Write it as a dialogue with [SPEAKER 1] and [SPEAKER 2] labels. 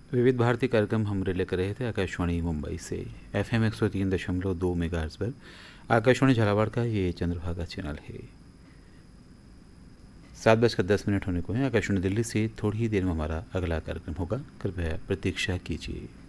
[SPEAKER 1] विविध भारती कार्यक्रम हम रिले कर रहे थे आकाशवाणी मुंबई से FM 103.2 मेगाहर्ट्ज पर। आकाशवाणी झालावाड़ का ये चंद्रभागा चैनल है। 7:10 होने को है। आकाशवाणी दिल्ली से थोड़ी ही देर में हमारा अगला कार्यक्रम होगा, कृपया प्रतीक्षा कीजिए।